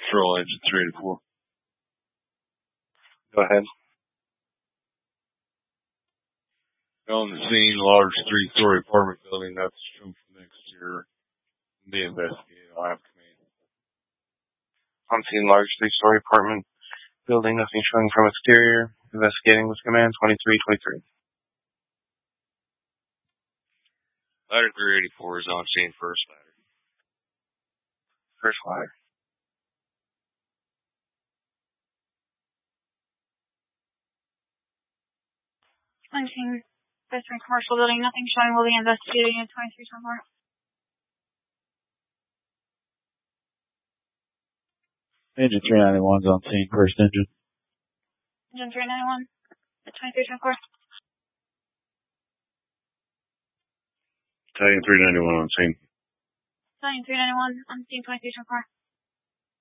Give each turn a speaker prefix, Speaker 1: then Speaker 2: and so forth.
Speaker 1: Patrol Engine 384.
Speaker 2: Go ahead.
Speaker 1: On the scene, large 3-story apartment building, that's shown from next year. Be investigated. I'll have command.
Speaker 2: On scene, large 3-story apartment building, nothing showing from exterior. Investigating with command 2323.
Speaker 1: Ladder 384 is on scene, first ladder.
Speaker 2: First ladder.
Speaker 3: On scene, basement commercial building, nothing showing. Will be investigating at 2324.
Speaker 4: Engine 391's on scene, first engine.
Speaker 3: Engine 391 at 2324.
Speaker 1: Battalion 391 on scene.
Speaker 3: Battalion 391 on scene 2324.